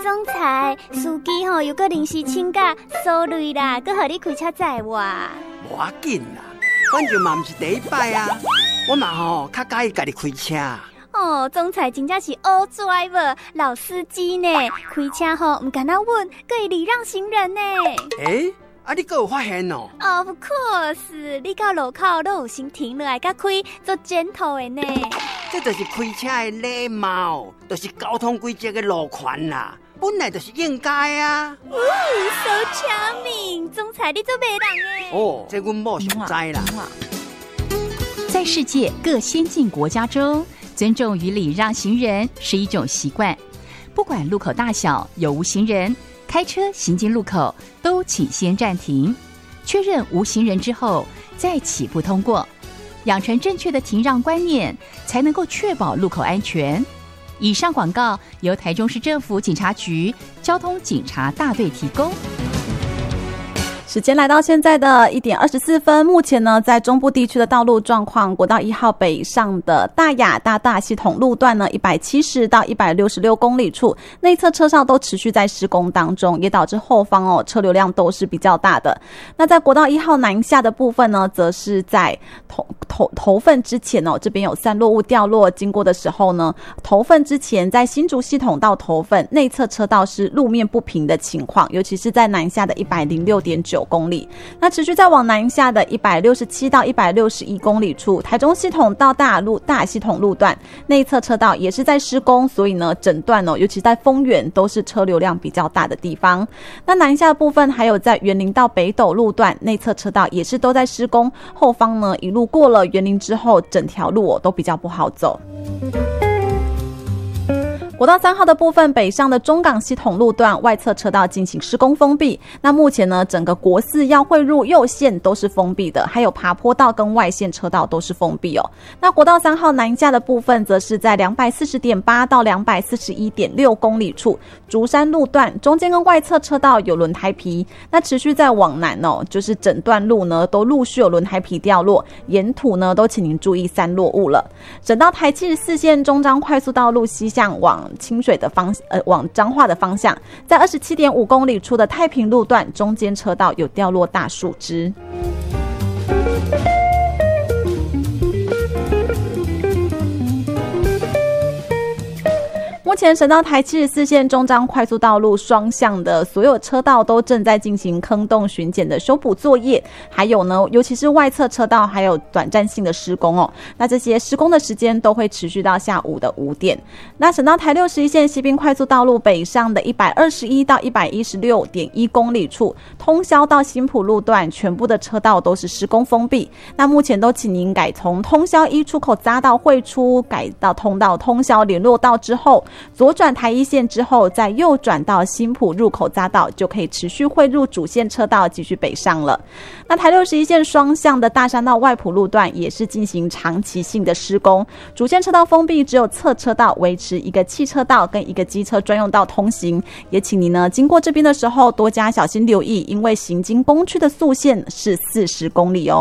总裁，司机吼又搁临时请假，sorry啦，搁互你开车载我。 无要紧啦，反正嘛毋是第一摆啊，我嘛吼较介意家己开车。 哦，总裁真正是 all driver 老司机呢，开车吼唔敢那稳，搁会礼让行人呢。 啊，你搁有发现哦 ？Of course， 你到路口都有先停落来，甲开做gentle的呢。 这就是开车的礼貌，就是交通规则的路权啦，本来就是应该啊。 So charming， 总裁你做媒人诶。 哦，这阮某上知啦。 在世界各先进国家中，尊重与礼让行人是一种习惯，不管路口大小有无行人，开车行进路口都请先暂停，确认无行人之后再起步通过，养成正确的停让观念，才能够确保路口安全。以上广告由台中市政府警察局交通警察大队提供。 时间来到现在的1点24分，目前呢，在中部地区的道路状况，国道1号北上的大雅大系统路段呢，170到166公里处，内侧车道都持续在施工当中，也导致后方车流量都是比较大的。那在国道1号南下的部分呢，则是在头份之前这边有散落物掉落，经过的时候呢，头份之前在新竹系统到头份内侧车道是路面不平的情况，尤其是在南下的106.9公里。那持续在往南下的167到161公里处，台中系统到大系统路段内侧车道也是在施工，所以呢整段尤其在丰原都是车流量比较大的地方。那南下的部分还有在员林到北斗路段内侧车道也是都在施工，后方呢一路过了员林之后，整条路都比较不好走。国道3号的部分，北上的中港系统路段外侧车道进行施工封闭。那目前呢，整个国4要汇入右线都是封闭的，还有爬坡道跟外线车道都是封闭哦。那国道3号南下的部分，则是在240.8到241.6公里处，竹山路段中间跟外侧车道有轮胎皮，那持续在往南就是整段路呢都陆续有轮胎皮掉落，沿途呢都请您注意散落物了。整到台74线中彰快速道路西向往清水的往彰化的方向，在27.5公里处的太平路段中间车道有掉落大树枝。目前省道台74线中彰快速道路双向的所有车道都正在进行坑洞巡检的修补作业，还有呢，尤其是外侧车道还有短暂性的施工那这些施工的时间都会持续到下午的5点。那省道台61线西滨快速道路北上的121到116.1公里处，通霄到新埔路段全部的车道都是施工封闭。那目前都请您改从通霄1出口匝道汇出，改到通到通霄联络道之后，左转台1线之后，再右转到新埔入口匝道，就可以持续汇入主线车道继续北上了。那台61线双向的大山道外埔路段也是进行长期性的施工，主线车道封闭，只有侧车道维持一个汽车道跟一个机车专用道通行。也请你呢经过这边的时候多加小心留意，因为行经工区的速限是40公里哦。